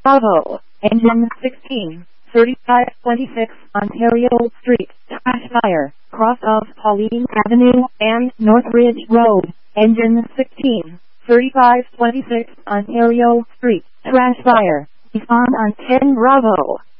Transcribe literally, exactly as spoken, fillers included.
Bravo, engine sixteen, thirty-five twenty-six Ontario Street, trash fire, cross of Pauline Avenue and Northridge Road, engine sixteen, thirty-five twenty-six Ontario Street, trash fire, be found on ten Bravo.